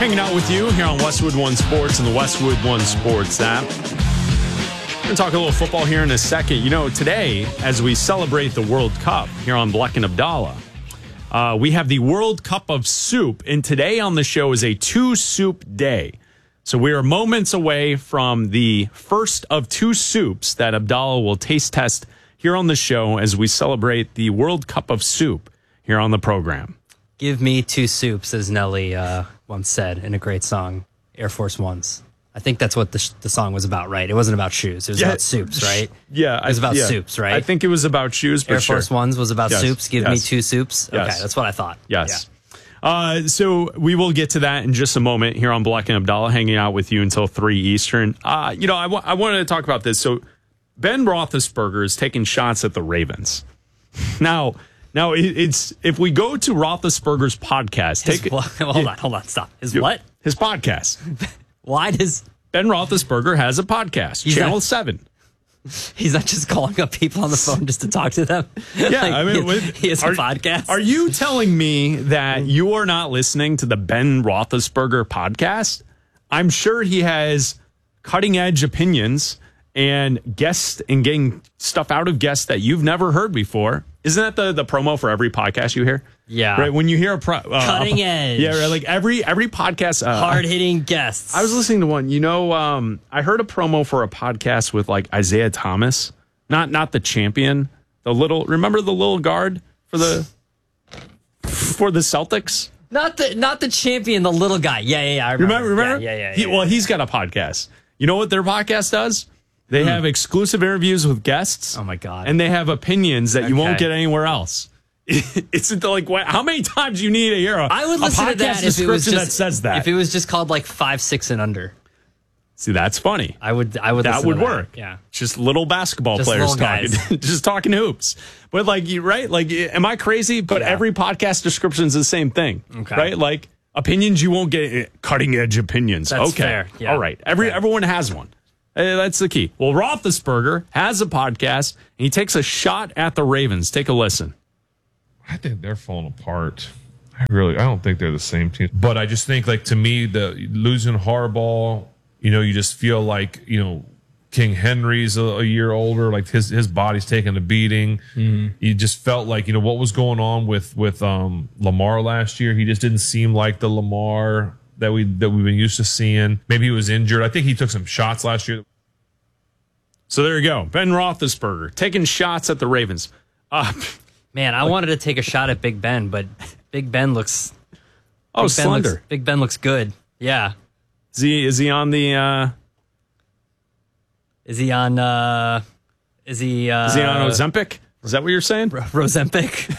Hanging out with you here on Westwood One Sports and the Westwood One Sports app. We're going to talk a little football here in a second. You know, today, as we celebrate the World Cup here on Bleck and Abdallah, we have the World Cup of Soup, and today on the show is a two-soup day. So we are moments away from the first of two soups that Abdallah will taste test here on the show as we celebrate the World Cup of Soup here on the program. Give me two soups, as Nelly once said in a great song, Air Force Ones. I think that's what the song was about, right? It wasn't about shoes. It was about soups, right? Yeah. It was about soups, right? I think it was about shoes, but Air Force Ones was about soups. Give me two soups. Yes. Okay, that's what I thought. Yes. Yeah. So we will get to that in just a moment here on Bleck and Abdallah, hanging out with you until 3 Eastern. I wanted to talk about this. So Ben Roethlisberger is taking shots at the Ravens. Now it's if we go to Roethlisberger's podcast. Hold on, stop. His what? His podcast. Why does Ben Roethlisberger has a podcast? Channel 7. He's not just calling up people on the phone just to talk to them. Yeah, he has a podcast. Are you telling me that you are not listening to the Ben Roethlisberger podcast? I'm sure he has cutting edge opinions and guests and getting stuff out of guests that you've never heard before. Isn't that the promo for every podcast you hear? Yeah. Right. When you hear cutting edge. Yeah. Right, like every podcast. Hard hitting guests. I was listening to one. I heard a promo for a podcast with like Isaiah Thomas, not the champion, remember the little guard for the Celtics. Not the champion, the little guy. Yeah. I remember. Yeah. He's got a podcast. You know what their podcast does? They have exclusive interviews with guests. Oh, my God. And they have opinions that you won't get anywhere else. It's like, how many times do you need to hear I would listen to that if it was just, that says that? If it was just called like 5, 6 and under. See, that's funny. I would that would work. Yeah. Just little basketball players talking. Just talking hoops. But right? Like, am I crazy? But every podcast description is the same thing. Okay. Right? Like, opinions you won't get, cutting edge opinions. That's okay. fair. Yeah. All right. Everyone has one. That's the key. Well, Roethlisberger has a podcast, and he takes a shot at the Ravens. Take a listen. I think they're falling apart. I don't think they're the same team. But I just think, like, to me, the losing Harbaugh, you just feel like, King Henry's a year older. Like, his body's taking a beating. Mm-hmm. You just felt like, what was going on with Lamar last year. He just didn't seem like the Lamar that we've been used to seeing. Maybe he was injured. I think he took some shots last year. So there you go. Ben Roethlisberger taking shots at the Ravens. Man, I wanted to take a shot at Big Ben, but Big Ben looks... slender. Big Ben looks good. Yeah. Is he on the... Is he on Ozempic? Is that what you're saying? Rosempic?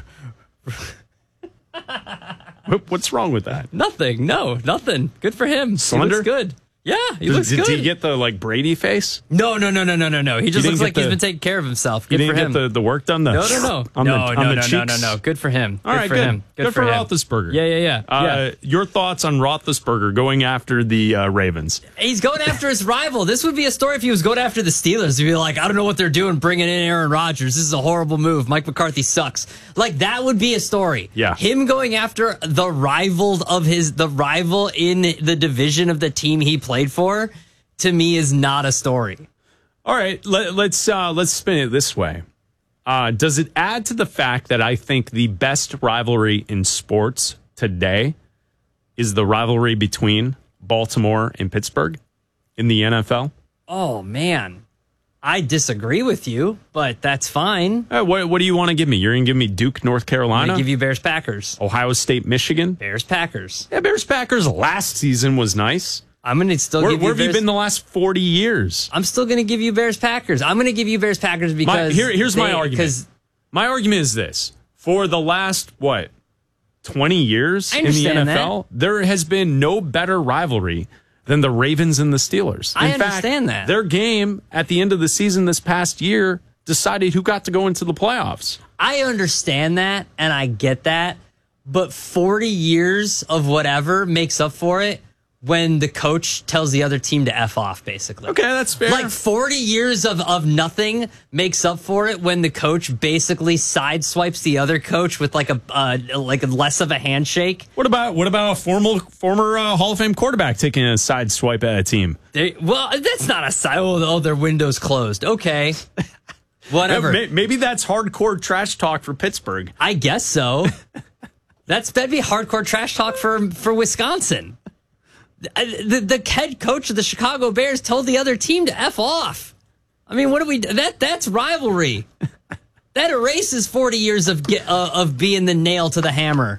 What's wrong with that? Nothing. No, nothing. Good for him. Slender? He looks good. Yeah, he looks good. Did he get the Brady face? No. He just looks like he's been taking care of himself. Good for him. He didn't get the work done? No. No. Good for him. All right, good for him. Good for Roethlisberger. Yeah. Your thoughts on Roethlisberger going after the Ravens? He's going after his rival. This would be a story if he was going after the Steelers. He'd be like, I don't know what they're doing bringing in Aaron Rodgers. This is a horrible move. Mike McCarthy sucks. Like, that would be a story. Yeah. Him going after the rival in the division of the team he played for, to me, is not a story. All right, let's spin it this way. Does it add to the fact that I think the best rivalry in sports today is the rivalry between Baltimore and Pittsburgh in the NFL? Oh, man. I disagree with you, but that's fine. What do you want to give me? You're going to give me Duke, North Carolina? I'm going to give you Bears-Packers. Ohio State, Michigan? Bears-Packers. Yeah, Bears-Packers last season was nice. I'm going to still give you Where have you been the last 40 years? I'm still going to give you Bears-Packers. I'm going to give you Bears-Packers because... Here's my argument. My argument is this. For the last, 20 years in the NFL, there has been no better rivalry than the Ravens and the Steelers. I understand that. Their game at the end of the season this past year decided who got to go into the playoffs. I understand that, and I get that, but 40 years of whatever makes up for it. when the coach tells the other team to F off, basically. Okay, that's fair. Like 40 years of nothing makes up for it when the coach basically sideswipes the other coach with like a less of a handshake. What about a former Hall of Fame quarterback taking a side swipe at a team? Well, that's not a side. Oh, their window's closed. Okay. Whatever. Maybe that's hardcore trash talk for Pittsburgh. I guess so. That'd be hardcore trash talk for Wisconsin. The head coach of the Chicago Bears told the other team to F off. I mean, what do we? That's rivalry. That erases 40 years of being the nail to the hammer.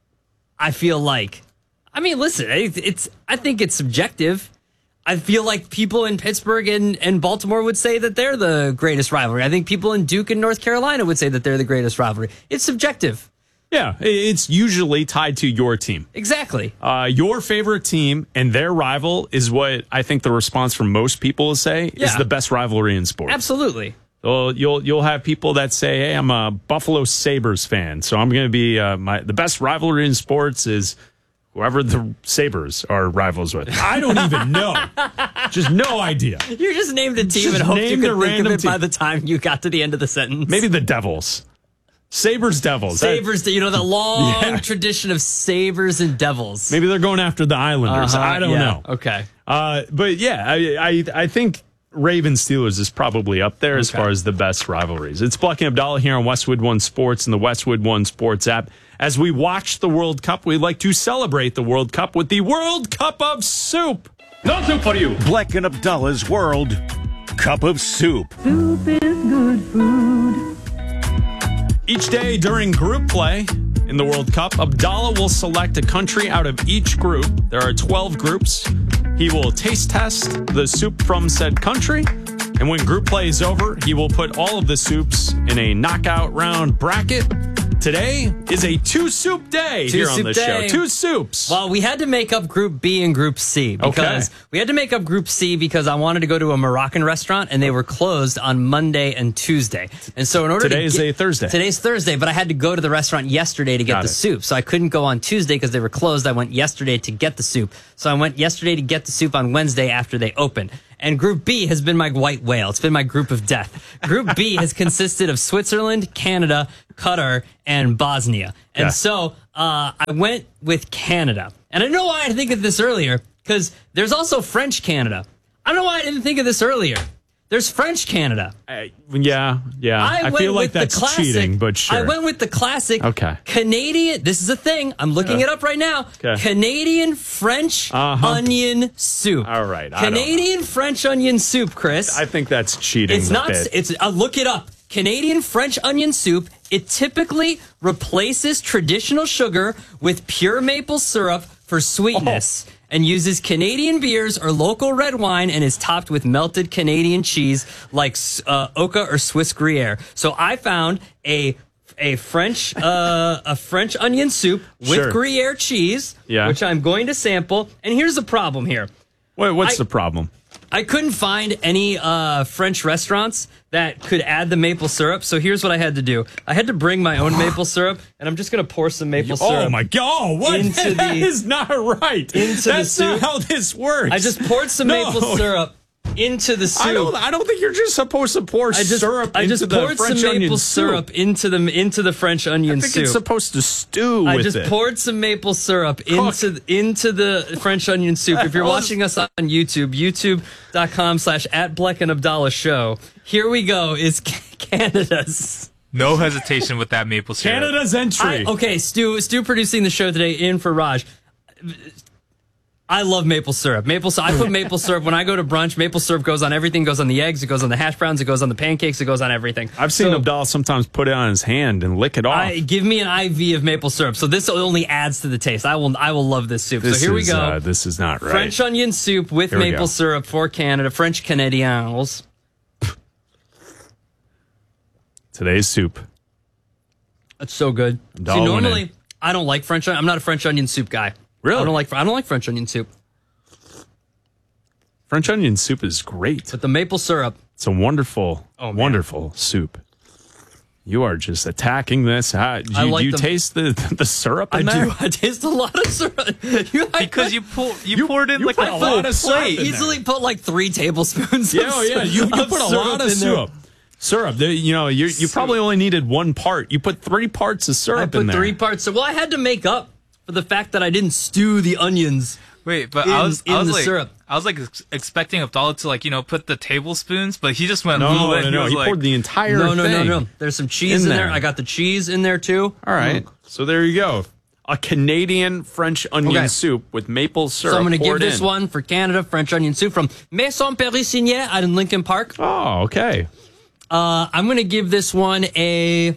I feel like. I mean, listen, I think it's subjective. I feel like people in Pittsburgh and Baltimore would say that they're the greatest rivalry. I think people in Duke and North Carolina would say that they're the greatest rivalry. It's subjective. Yeah, it's usually tied to your team. Exactly. Your favorite team and their rival is what I think the response from most people is the best rivalry in sports. Absolutely. So you'll have people that say, "Hey, I'm a Buffalo Sabres fan, so I'm going to be the best rivalry in sports is whoever the Sabres are rivals with." I don't even know. Just no idea. You just named a team and hoped you could think of it by the time you got to the end of the sentence. Maybe the Devils. Sabres, Devils. Sabres, the long tradition of Sabres and Devils. Maybe they're going after the Islanders. I don't know. Okay. But yeah, I think Ravens Steelers is probably up there as far as the best rivalries. It's Bleck and Abdallah here on Westwood One Sports and the Westwood One Sports app. As we watch the World Cup, we like to celebrate the World Cup with the World Cup of Soup. No soup for you. Bleck and Abdallah's World Cup of Soup. Soup is good food. Each day during group play in the World Cup, Abdallah will select a country out of each group. There are 12 groups. He will taste test the soup from said country. And when group play is over, he will put all of the soups in a knockout round bracket. Today is a two-soup day here on the show. Two soups. Well, we had to make up Group B and Group C because we had to make up Group C because I wanted to go to a Moroccan restaurant and they were closed on Monday and Tuesday. And so in order Today's a Thursday. Today's Thursday, but I had to go to the restaurant yesterday to get the soup. So I couldn't go on Tuesday because they were closed. I went yesterday to get the soup. So I went yesterday to get the soup on Wednesday after they opened. And Group B has been my white whale. It's been my group of death. Group B has consisted of Switzerland, Canada, Qatar, and Bosnia. And so I went with Canada. And I know why I didn't think of this earlier, because there's also French Canada. I don't know why I didn't think of this earlier. There's French Canada. Yeah. I feel like that's cheating, but sure. I went with the classic Canadian. This is a thing. I'm looking it up right now. Canadian French onion soup. All right. Canadian French onion soup, Chris. I think that's cheating. It's not. It's look it up. Canadian French onion soup. It typically replaces traditional sugar with pure maple syrup for sweetness. And uses Canadian beers or local red wine and is topped with melted Canadian cheese like Oka or Swiss Gruyere. So I found a French onion soup with Gruyere cheese, which I'm going to sample. And here's the problem here. Wait, what's the problem? I couldn't find any French restaurants that could add the maple syrup. So here's what I had to do. I had to bring my own maple syrup, and I'm just going to pour some maple syrup. Oh, my God. What? That is not right. That's not how this works. I just poured some maple syrup into the soup. I don't think you're just supposed to pour syrup into the French onion soup. into the French onion soup. I think it's supposed to stew with it. I just poured some maple syrup into the French onion soup. If you're watching us on YouTube, youtube.com/@BleckandAbdallah show. Here we go. It's Canada's. No hesitation with that maple syrup. Canada's entry. Stu producing the show today in for Raj. I love maple syrup. I put maple syrup when I go to brunch. Maple syrup goes on everything. It goes on the eggs. It goes on the hash browns. It goes on the pancakes. It goes on everything. I've seen Abdallah sometimes put it on his hand and lick it off. Give me an IV of maple syrup. So this only adds to the taste. I will love this soup. So here we go. This is not right. French onion soup with maple syrup for Canada. French Canadians. Today's soup. That's so good. See, normally I don't like French. I'm not a French onion soup guy. Really? I don't like French onion soup. French onion soup is great. But the maple syrup. It's a wonderful, wonderful soup. You are just attacking this. Do you taste the syrup in there? I do. I taste a lot of syrup. Because you poured in like put a a lot full of syrup plate. in Easily put like 3 tablespoons. Yeah, you put a lot of syrup. Syrup. You probably only needed 1 part. You put 3 parts of syrup in there. I put 3 parts. Well, I had to make up for the fact that I didn't stew the onions. Wait, but in I was like, syrup. I was like expecting Abdallah to put the tablespoons, but he just went. No. He like, poured the entire thing. No. There's some cheese in there. I got the cheese in there too. All right. So there you go. A Canadian French onion soup with maple syrup. So I'm going to give this in. one for Canada French onion soup from Maison Périssinier out in Lincoln Park. Oh, okay. I'm going to give this one it's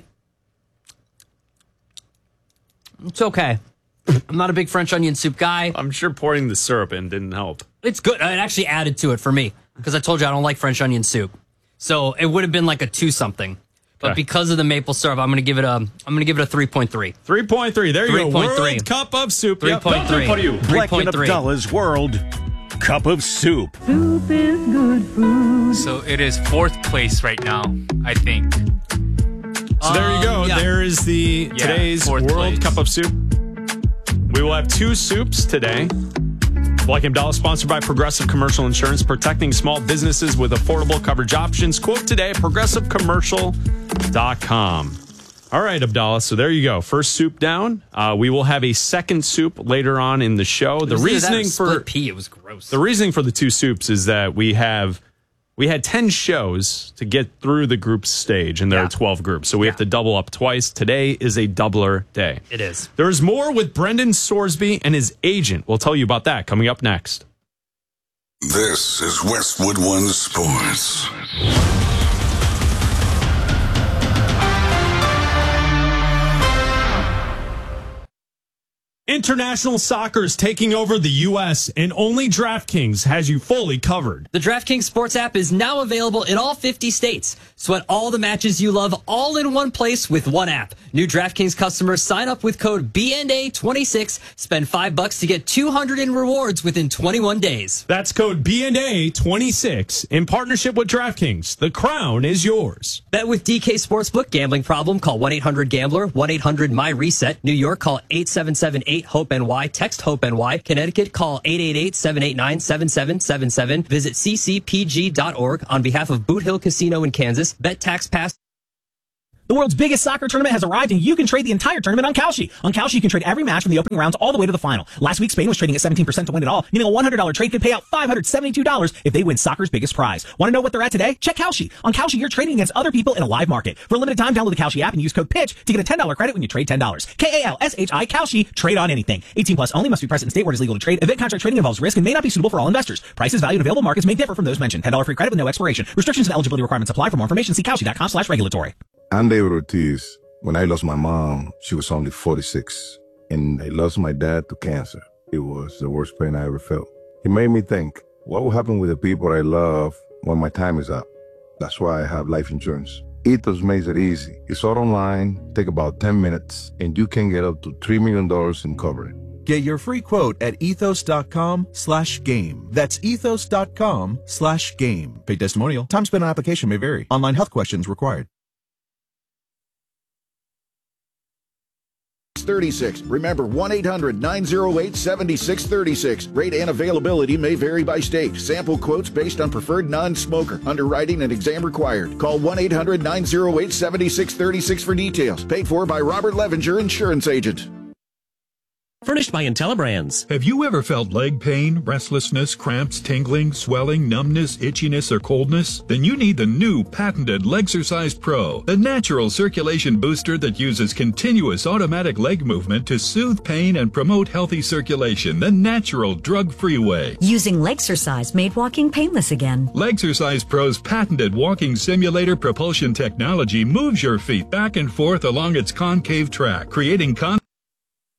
okay. I'm not a big French onion soup guy. I'm sure pouring the syrup in didn't help. It's good. It actually added to it for me because I told you I don't like French onion soup. So it would have been like a 2-something. But Okay. because of the maple syrup, I'm going to give it a 3.3. 3.3. There you go. 3.3. World Cup of Soup. 3.3. Black and 3.3. Abdallah's World Cup of Soup. Soup is good food. So it is 4th place right now, I think. So there you go. Yeah. There is today's 4th World place. Cup of Soup. We will have 2 soups today. Black and Abdallah, sponsored by Progressive Commercial Insurance, protecting small businesses with affordable coverage options. Quote today at progressivecommercial.com. All right, Abdallah. So there you go. First soup down. We will have a second soup later on in the show. The reasoning for split pea, it was gross. the reasoning for the 2 soups is that we had 10 shows to get through the group stage, and there are 12 groups. So we have to double up twice. Today is a doubler day. It is. There's more with Brendan Sorsby and his agent. We'll tell you about that coming up next. This is Westwood One Sports. International soccer is taking over the U.S., and only DraftKings has you fully covered. The DraftKings Sports app is now available in all 50 states. Sweat all the matches you love all in one place with one app. New DraftKings customers sign up with code BNA26, spend $5 to get $200 in rewards within 21 days. That's code BNA26 in partnership with DraftKings. The crown is yours. Bet with DK Sportsbook. Gambling problem? Call 1-800-GAMBLER, 1-800-MY-RESET. New York, call 877-8-HOPE-NY. Text HOPE-NY. Connecticut, call 888-789-7777. Visit ccpg.org. On behalf of Boot Hill Casino in Kansas, Bet Tax Pass. The world's biggest soccer tournament has arrived, and you can trade the entire tournament on Kalshi. On Kalshi, you can trade every match from the opening rounds all the way to the final. Last week, Spain was trading at 17% to win it all, meaning a $100 trade could pay out $572 if they win soccer's biggest prize. Want to know what they're at today? Check Kalshi. On Kalshi, you're trading against other people in a live market. For a limited time, download the Kalshi app and use code PITCH to get a $10 credit when you trade $10. Kalshi, Kalshi, trade on anything. 18 plus only, must be present in state where it is legal to trade. Event contract trading involves risk and may not be suitable for all investors. Prices, value, and available markets may differ from those mentioned. $10 free credit with no expiration. Restrictions and eligibility requirements apply. For more information, see Kalshi.com/regulatory. I'm David Ortiz. When I lost my mom, she was only 46, and I lost my dad to cancer. It was the worst pain I ever felt. It made me think, what will happen with the people I love when my time is up? That's why I have life insurance. Ethos makes it easy. It's all online, take about 10 minutes, and you can get up to $3 million in coverage. Get your free quote at ethos.com/game. That's ethos.com/game. Paid testimonial. Time spent on application may vary. Online health questions required. 36. Remember, 1-800-908-7636. Rate and availability may vary by state. Sample quotes based on preferred non-smoker. Underwriting and exam required. Call 1-800-908-7636 for details. Paid for by Robert Levenger, Insurance Agent. Furnished by IntelliBrands. Have you ever felt leg pain, restlessness, cramps, tingling, swelling, numbness, itchiness, or coldness? Then you need the new patented Legsercise Pro, the natural circulation booster that uses continuous automatic leg movement to soothe pain and promote healthy circulation the natural drug-free way. Using Legsercise made walking painless again. Legsercise Pro's patented walking simulator propulsion technology moves your feet back and forth along its concave track, creating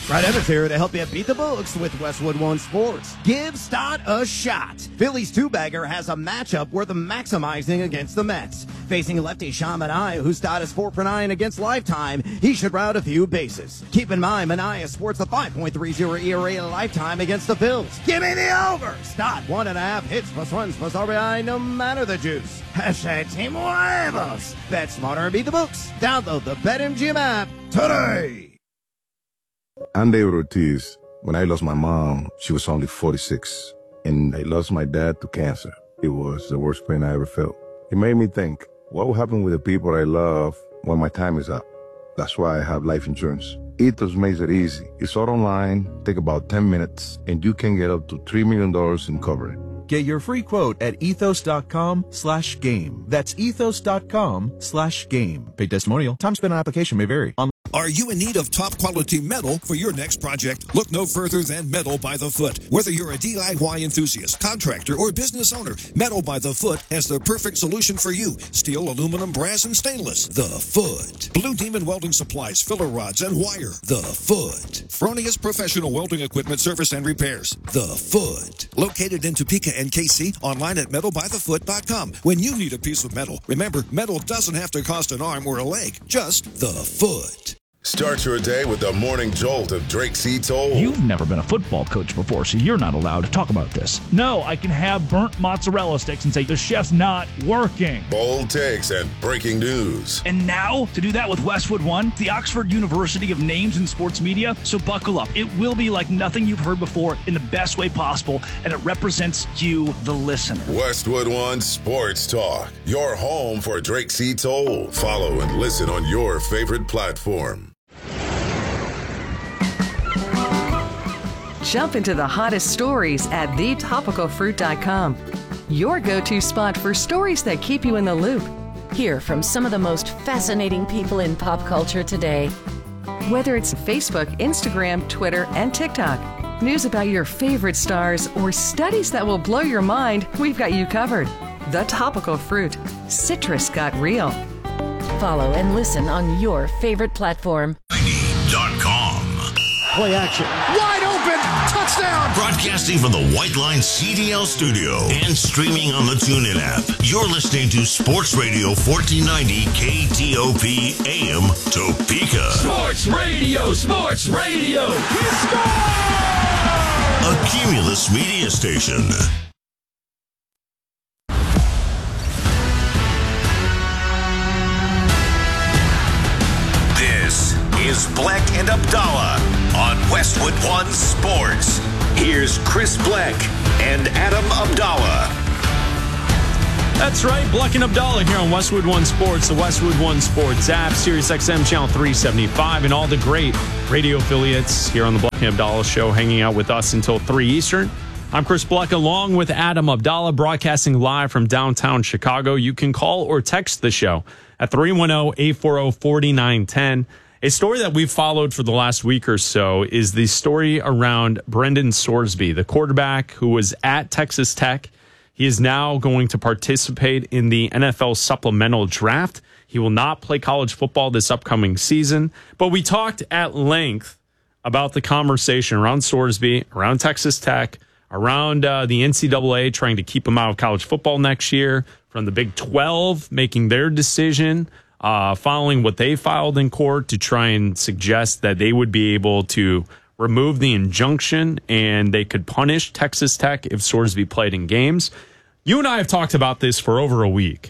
Brad Evans here to help you beat the books with Westwood One Sports. Give Stott a shot. Phillies two-bagger has a matchup worth maximizing against the Mets. Facing lefty Sean Manaea, whose Stott is 4-for-9 against Lifetime, he should round a few bases. Keep in mind, Manaea sports a 5.30 ERA in Lifetime against the Phils. Give me the over. Stott 1.5 hits plus runs plus RBI, no matter the juice. Hashtag Team Huevos. Bet smarter and beat the books. Download the BetMGM app today. I'm David Ortiz. When I lost my mom, she was only 46. And I lost my dad to cancer. It was the worst pain I ever felt. It made me think, what will happen with the people I love when my time is up? That's why I have life insurance. Ethos makes it easy. It's all online, take about 10 minutes, and you can get up to $3 million in coverage. Get your free quote at ethos.com/game. That's ethos.com/game. Paid testimonial. Time spent on application may vary. Are you in need of top quality metal for your next project? Look no further than Metal by the Foot. Whether you're a DIY enthusiast, contractor, or business owner, Metal by the Foot has the perfect solution for you. Steel, aluminum, brass, and stainless. The Foot. Blue Demon Welding Supplies, filler rods, and wire. The Foot. Fronius Professional Welding Equipment Service and Repairs. The Foot. Located in Topeka and KC, online at metalbythefoot.com. When you need a piece of metal, remember, metal doesn't have to cost an arm or a leg, just the Foot. Start your day with the morning jolt of Drake C. Toll. You've never been a football coach before, so you're not allowed to talk about this. No, I can have burnt mozzarella sticks and say the chef's not working. Bold takes and breaking news. And now, to do that with Westwood One, the Oxford University of Names in Sports Media. So buckle up. It will be like nothing you've heard before in the best way possible, and it represents you, the listener. Westwood One Sports Talk, your home for Drake C. Toll. Follow and listen on your favorite platform. Jump into the hottest stories at thetopicalfruit.com. Your go-to spot for stories that keep you in the loop. Hear from some of the most fascinating people in pop culture today. Whether it's Facebook, Instagram, Twitter, and TikTok, news about your favorite stars, or studies that will blow your mind, we've got you covered. The Topical Fruit. Citrus got real. Follow and listen on your favorite platform. .com. Play action. Wide open. Touchdown. Broadcasting from the White Line CDL studio and streaming on the TuneIn app. You're listening to Sports Radio 1490 KTOP AM Topeka. Sports Radio. Sports Radio. A Cumulus media station. This is Black and Abdallah on Westwood One Sports. Here's Chris Black and Adam Abdallah. That's right, Black and Abdallah here on Westwood One Sports, the Westwood One Sports app, Sirius XM Channel 375, and all the great radio affiliates here on the Black and Abdallah show, hanging out with us until 3 Eastern. I'm Chris Black, along with Adam Abdallah, broadcasting live from downtown Chicago. You can call or text the show at 310-840-4910. A story that we've followed for the last week or so is the story around Brendan Sorsby, the quarterback who was at Texas Tech. He is now going to participate in the NFL supplemental draft. He will not play college football this upcoming season, but we talked at length about the conversation around Sorsby, around Texas Tech, around the NCAA trying to keep him out of college football next year, from the Big 12 making their decision, following what they filed in court to try and suggest that they would be able to remove the injunction and they could punish Texas Tech if Sorsby played in games. You and I have talked about this for over a week.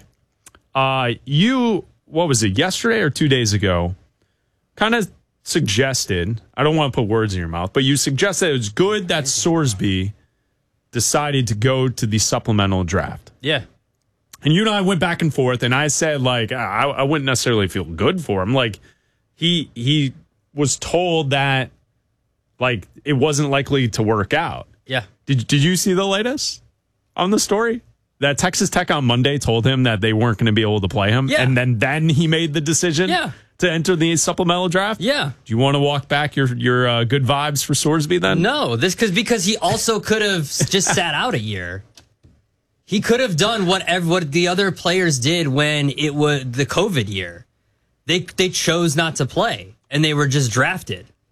You, what was it, yesterday or 2 days ago, kind of suggested, I don't want to put words in your mouth, but you suggested it was good that Sorsby decided to go to the supplemental draft. Yeah. And you and I went back and forth, and I said, like, I wouldn't necessarily feel good for him. Like, he was told that, like, it wasn't likely to work out. Yeah. Did you see the latest on the story? That Texas Tech on Monday told him that they weren't going to be able to play him. Yeah. And then he made the decision to enter the supplemental draft. Yeah. Do you want to walk back your good vibes for Sorsby then? No, because he also could have just sat out a year. He could have done what the other players did when it was the COVID year. They chose not to play, and they were just drafted.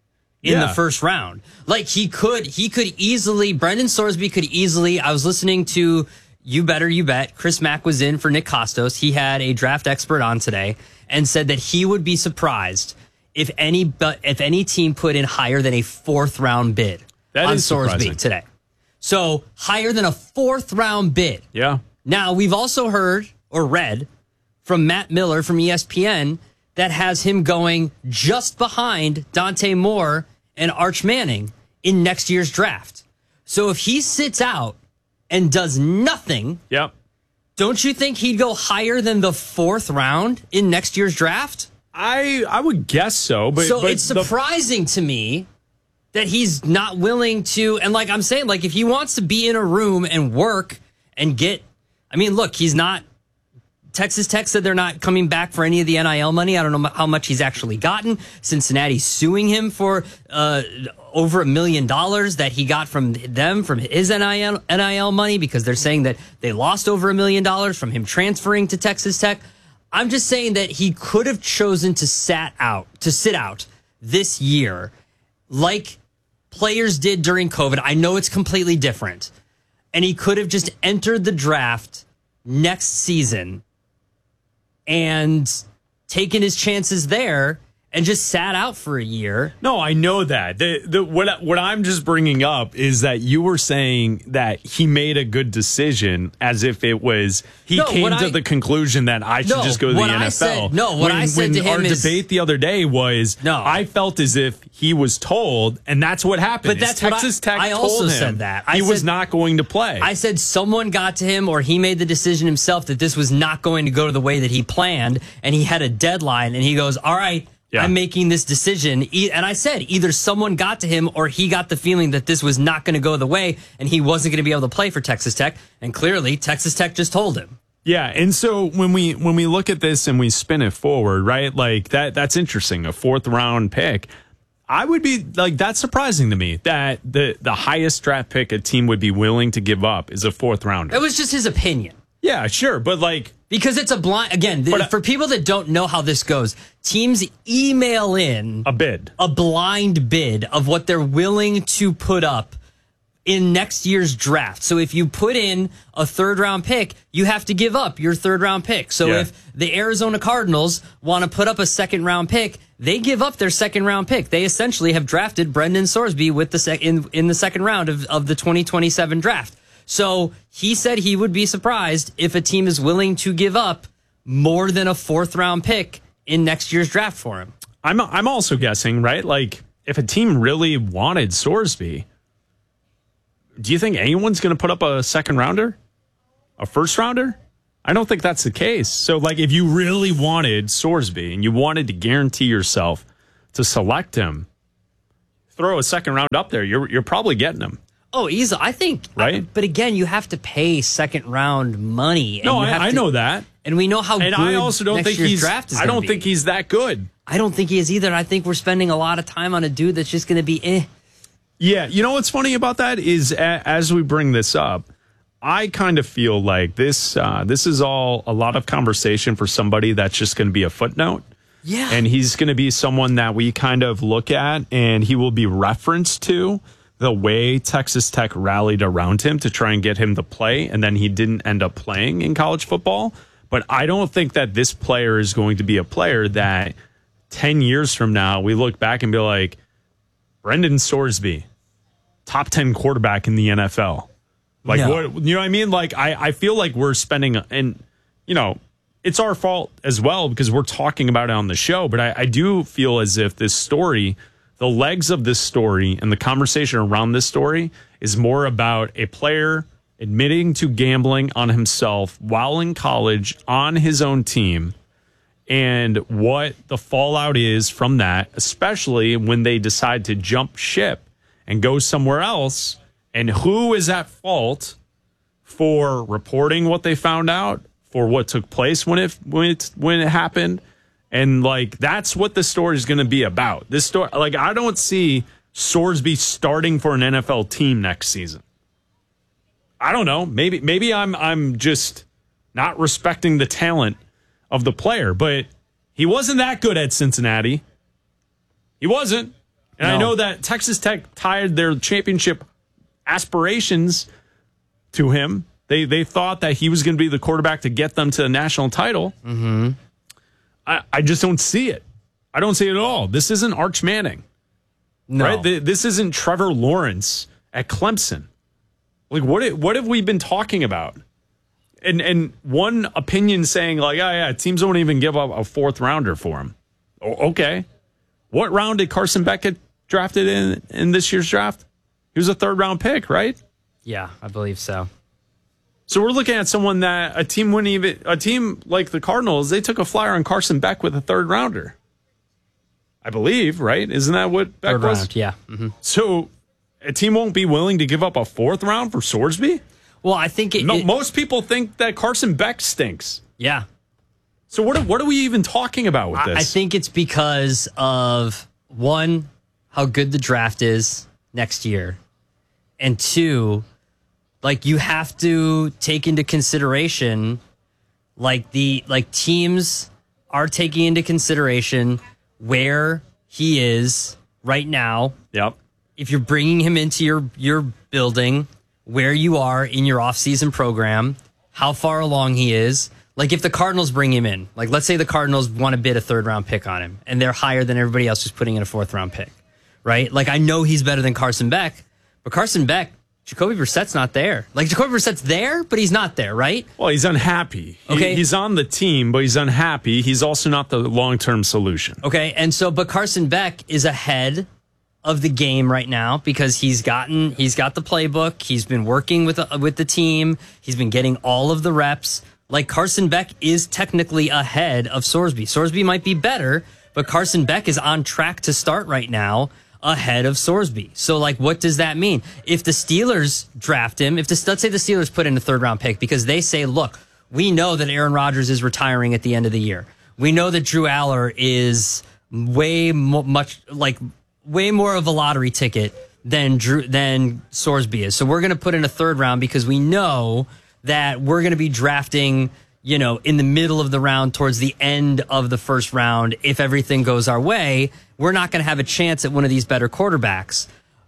in the first round. Like he could easily, Brendan Sorsby could easily, I was listening to You Better You Bet. Chris Mack was in for Nick Kostos. He had a draft expert on today and said that he would be surprised if any team put in higher than a 4th round bid on Sorsby today. So higher than a 4th round bid. Yeah. Now we've also heard or read from Matt Miller from ESPN that has him going just behind Dante Moore and Arch Manning in next year's draft. So if he sits out and does nothing, don't you think he'd go higher than the 4th round in next year's draft? I would guess so. But it's surprising to me that he's not willing to. And like I'm saying, like if he wants to be in a room and work and get, I mean, look, he's not. Texas Tech said they're not coming back for any of the NIL money. I don't know how much he's actually gotten. Cincinnati's suing him for over $1 million that he got from them, from his NIL money, because they're saying that they lost over $1 million from him transferring to Texas Tech. I'm just saying that he could have chosen to sit out this year like players did during COVID. I know it's completely different. And he could have just entered the draft next season and taken his chances there and just sat out for a year. No, I know that. What I'm just bringing up is that you were saying that he made a good decision as if it was came to the conclusion that I should just go to the NFL. I said to him our debate the other day was I felt as if he was told, and that's what happened. But that's Texas Tech I told also him said that. He was not going to play. I said someone got to him or he made the decision himself that this was not going to go the way that he planned, and he had a deadline, and he goes, all right, I'm making this decision. And I said either someone got to him or he got the feeling that this was not going to go the way and he wasn't going to be able to play for Texas Tech. And clearly Texas Tech just told him. Yeah. And so when we look at this and we spin it forward, right? Like that's interesting. A 4th round pick. I would be like, that's surprising to me that the highest draft pick a team would be willing to give up is a 4th rounder. It was just his opinion. Yeah, sure. But like, because it's a blind, again, for people that don't know how this goes, teams email in a blind bid of what they're willing to put up in next year's draft. So if you put in a 3rd round pick, you have to give up your 3rd round pick. So if the Arizona Cardinals want to put up a 2nd round pick, they give up their 2nd round pick. They essentially have drafted Brendan Sorsby with in the 2nd round of the 2027 draft. So he said he would be surprised if a team is willing to give up more than a 4th round pick in next year's draft for him. I'm also guessing, right? Like if a team really wanted Sorsby, do you think anyone's going to put up a 2nd rounder? A 1st rounder? I don't think that's the case. So like if you really wanted Sorsby and you wanted to guarantee yourself to select him, throw a 2nd round up there, you're probably getting him. Oh, easily. I think, right? But again, you have to pay 2nd round money. And no, I know that, and we know how. And good I also don't think draft is. I don't think he's that good. I don't think he is either. I think we're spending a lot of time on a dude that's just going to be Yeah, you know what's funny about that is as we bring this up, I kind of feel like this is all a lot of conversation for somebody that's just going to be a footnote. Yeah, and he's going to be someone that we kind of look at, and he will be referenced to the way Texas Tech rallied around him to try and get him to play, and then he didn't end up playing in college football. But I don't think that this player is going to be a player that 10 years from now we look back and be like, Brendan Sorsby, top 10 quarterback in the NFL. Like, what, you know what I mean? Like, I feel like we're spending, and, you know, it's our fault as well because we're talking about it on the show, but I do feel as if this story, the legs of this story and the conversation around this story is more about a player admitting to gambling on himself while in college on his own team and what the fallout is from that, especially when they decide to jump ship and go somewhere else, and who is at fault for reporting what they found out, for what took place when it happened. And like, that's what the story is going to be about. This story, like, I don't see Sorsby starting for an NFL team next season. I don't know. Maybe I'm just not respecting the talent of the player, but he wasn't that good at Cincinnati. He wasn't. And I know that Texas Tech tied their championship aspirations to him. They thought that he was going to be the quarterback to get them to the national title. Mm-hmm. I just don't see it. I don't see it at all. This isn't Arch Manning. No. Right? This isn't Trevor Lawrence at Clemson. Like, what have we been talking about? And one opinion saying, like, oh, yeah, teams won't even give up a fourth rounder for him. Okay. What round did Carson Beck get drafted in this year's draft? He was a third-round pick, right? Yeah, I believe so. So we're looking at someone that a team like the Cardinals, they took a flyer on Carson Beck with a third-rounder. I believe, right? Isn't that what Beck Third was? round, yeah. Mm-hmm. So a team won't be willing to give up a fourth round for Sorsby? Well, I think most people think that Carson Beck stinks. Yeah. So what are we even talking about with this? I think it's because of, one, how good the draft is next year, and two, like, you have to take into consideration, teams are taking into consideration where he is right now. Yep. If you're bringing him into your building, where you are in your offseason program, how far along he is. Like, if the Cardinals bring him in, like, let's say the Cardinals want to bid a third-round pick on him, and they're higher than everybody else who's putting in a fourth-round pick, right? Like, I know he's better than Carson Beck, but Carson Beck, Jacoby Brissett's not there. Like, Jacoby Brissett's there, but he's not there, right? Well, he's unhappy. Okay. He's on the team, but he's unhappy. He's also not the long-term solution. Okay, and so, but Carson Beck is ahead of the game right now because he's got the playbook. He's been working with the team. He's been getting all of the reps. Like, Carson Beck is technically ahead of Sorsby. Sorsby might be better, but Carson Beck is on track to start right now ahead of Sorsby. So, like, what does that mean? If the Steelers draft him, let's say the Steelers put in a third-round pick because they say, look, we know that Aaron Rodgers is retiring at the end of the year. We know that Drew Aller is way more of a lottery ticket than Sorsby is. So we're going to put in a third round because we know that we're going to be drafting, in the middle of the round towards the end of the first round. If everything goes our way, we're not going to have a chance at one of these better quarterbacks.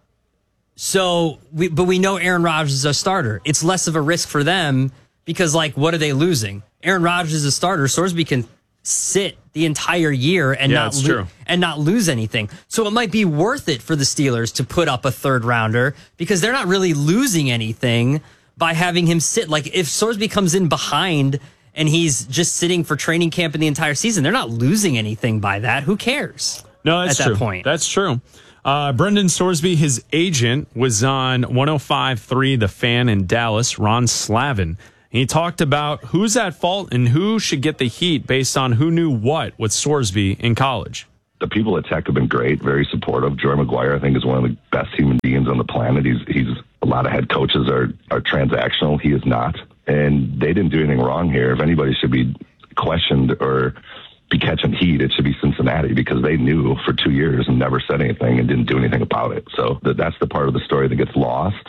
So, but we know Aaron Rodgers is a starter. It's less of a risk for them because, like, what are they losing? Aaron Rodgers is a starter. Sorsby can sit the entire year and not lose anything. So it might be worth it for the Steelers to put up a third rounder because they're not really losing anything by having him sit. Like, if Sorsby comes in behind and he's just sitting for training camp in the entire season, they're not losing anything by that. Who cares? No, that's at true. That point. That's true. Brendan Sorsby, his agent, was on 105.3 The Fan in Dallas, Ron Slavin. He talked about who's at fault and who should get the heat based on who knew what with Sorsby in college. The people at Tech have been great, very supportive. Joey McGuire, I think, is one of the best human beings on the planet. He's a lot of head coaches are transactional. He is not. And they didn't do anything wrong here. If anybody should be questioned or be catching heat, it should be Cincinnati because they knew for 2 years and never said anything and didn't do anything about it. So that's the part of the story that gets lost.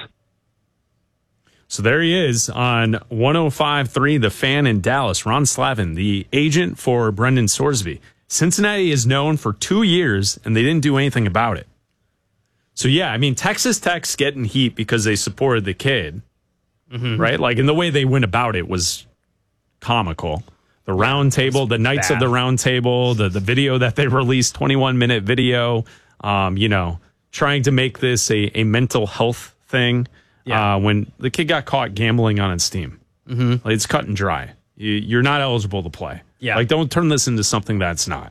So there he is on 105.3 The Fan in Dallas. Ron Slavin, the agent for Brendan Sorsby. Cincinnati is known for 2 years, and they didn't do anything about it. So, yeah, I mean, Texas Tech's getting heat because they supported the kid, right? Like, and the way they went about it was comical. The round table, the Knights of the Round Table, the video that they released, 21-minute video, trying to make this a mental health thing. Yeah. When the kid got caught gambling on his team. Like, it's cut and dry. You're not eligible to play. Yeah. Like, don't turn this into something that's not.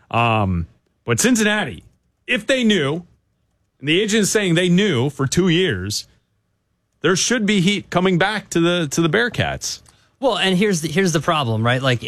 But Cincinnati, if they knew, and the agent is saying they knew for 2 years, there should be heat coming back to the Bearcats. Well, and here's the problem, right? Like,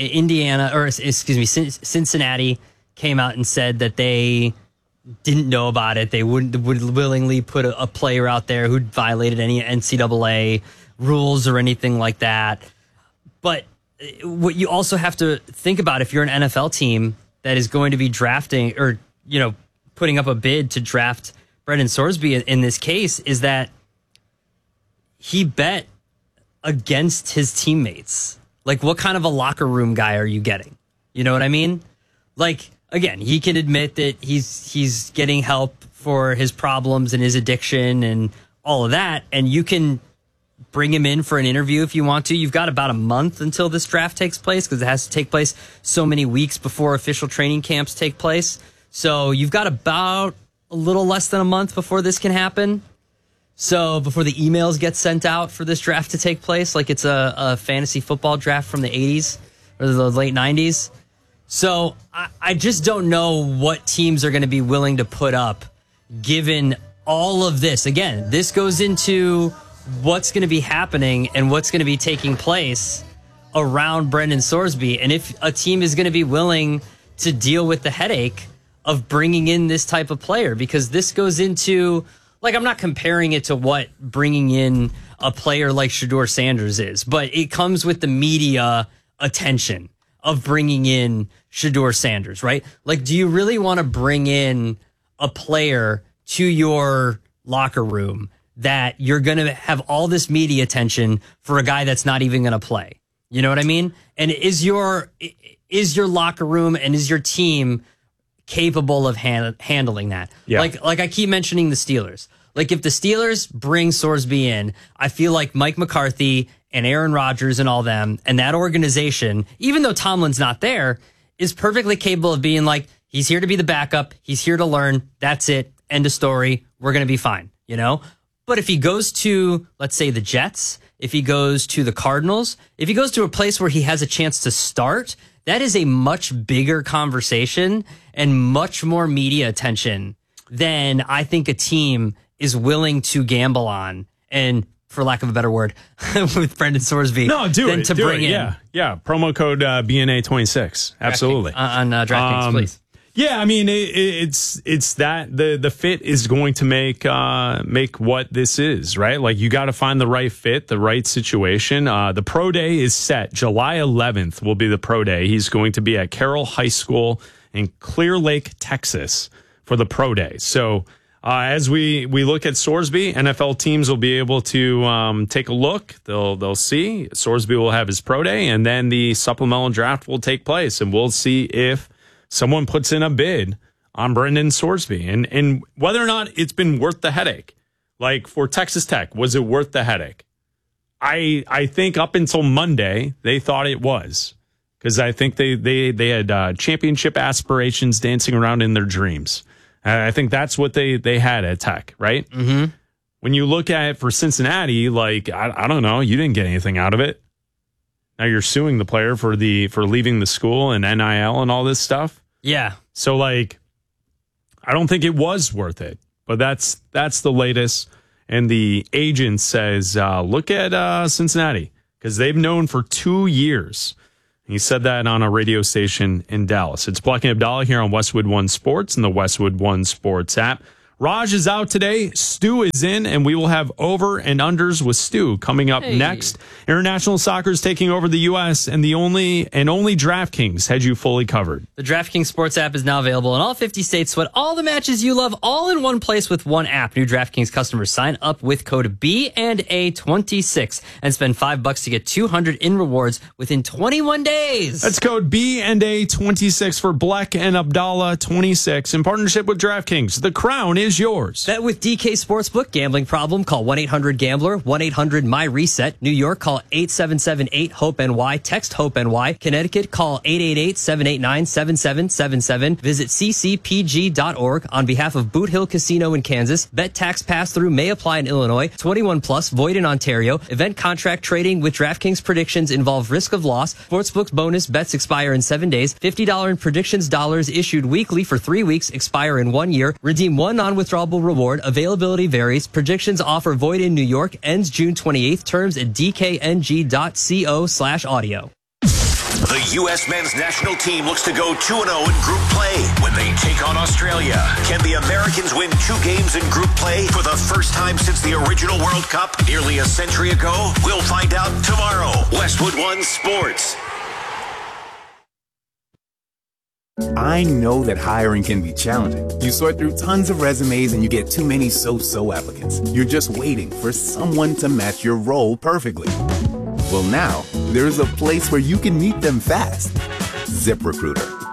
Cincinnati came out and said that they didn't know about it. They would willingly put a player out there who violated any NCAA rules or anything like that. But what you also have to think about, if you're an NFL team that is going to be drafting or, putting up a bid to draft Brendan Sorsby in this case, is that he bet against his teammates. Like, what kind of a locker room guy are you getting? You know what I mean? Like, again, he can admit that he's getting help for his problems and his addiction and all of that. And you can bring him in for an interview if you want to. You've got about a month until this draft takes place because it has to take place so many weeks before official training camps take place. So you've got about a little less than a month before this can happen. So before the emails get sent out for this draft to take place, like it's a fantasy football draft from the 80s or the late 90s. So I just don't know what teams are going to be willing to put up given all of this. Again, this goes into what's going to be happening and what's going to be taking place around Brendan Sorsby. And if a team is going to be willing to deal with the headache of bringing in this type of player, because this goes into, like, I'm not comparing it to what bringing in a player like Shedeur Sanders is, but it comes with the media attention of bringing in Shedeur Sanders, right? Like, do you really want to bring in a player to your locker room that you're going to have all this media attention for a guy that's not even going to play? You know what I mean? And is your locker room and is your team capable of handling that? Yeah. Like I keep mentioning the Steelers. Like, if the Steelers bring Sorsby in, I feel like Mike McCarthy and Aaron Rodgers and all them and that organization, even though Tomlin's not there, is perfectly capable of being like, he's here to be the backup. He's here to learn. That's it. End of story. We're going to be fine, you know? But if he goes to, let's say, the Jets, if he goes to the Cardinals, if he goes to a place where he has a chance to start, that is a much bigger conversation and much more media attention than I think a team is willing to gamble on. And for lack of a better word, with Brendan Sorsby. No, do than it. to do bring it. in. Yeah. Promo code BNA26. Absolutely. On DraftKings, please. Yeah, I mean, it's that the fit is going to make what this is, right? Like, you got to find the right fit, the right situation. The pro day is set. July 11th will be the pro day. He's going to be at Carroll High School in Clear Lake, Texas for the pro day. So as we look at Sorsby, NFL teams will be able to take a look. They'll see. Sorsby will have his pro day, and then the supplemental draft will take place, and we'll see if someone puts in a bid on Brendan Sorsby and whether or not it's been worth the headache. Like, for Texas Tech, was it worth the headache? I think up until Monday, they thought it was, because I think they had championship aspirations dancing around in their dreams. I think that's what they had at Tech, right? Mm-hmm. When you look at it for Cincinnati, like, I don't know, you didn't get anything out of it. Now you're suing the player for leaving the school and NIL and all this stuff. Yeah. So, like, I don't think it was worth it. But that's the latest. And the agent says, look at Cincinnati, because they've known for 2 years. He said that on a radio station in Dallas. It's Bleck and Abdallah here on Westwood One Sports and the Westwood One Sports app. Raj is out today. Stu is in, and we will have over and unders with Stu coming up next. International soccer is taking over the U.S., and only DraftKings had you fully covered. The DraftKings Sports app is now available in all 50 states. Sweat all the matches you love all in one place with one app. New DraftKings customers sign up with code B&A26 and spend $5 to get $200 in rewards within 21 days. That's code B&A26 for Bleck and Abdallah 26 in partnership with DraftKings. The crown is yours. Bet with DK Sportsbook. Gambling problem? Call 1-800-GAMBLER. 1-800-MY-RESET. New York, call 877-8-HOPE-NY. Text HOPE-NY. Connecticut, call 888-789-7777. Visit ccpg.org. On behalf of Boot Hill Casino in Kansas, bet tax pass-through may apply in Illinois. 21 plus, void in Ontario. Event contract trading with DraftKings predictions involve risk of loss. Sportsbook's bonus bets expire in 7 days. $50 in predictions dollars issued weekly for 3 weeks, expire in 1 year. Redeem one non-withdrawable reward. Availability varies. Predictions offer void in New York. Ends June 28th. Terms at dkng.co/audio. The U.S. men's national team looks to go 2-0 in group play when they take on Australia. Can the Americans win 2 games in group play for the first time since the original World Cup nearly a century ago? We'll find out tomorrow. Westwood One Sports. I know that hiring can be challenging. You sort through tons of resumes and you get too many so-so applicants. You're just waiting for someone to match your role perfectly. Well, now, there's a place where you can meet them fast. ZipRecruiter.